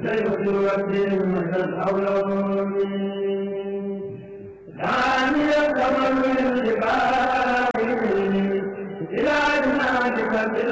سيد ربهم من الأولون دعني يتمر من الجبال إلى جناتك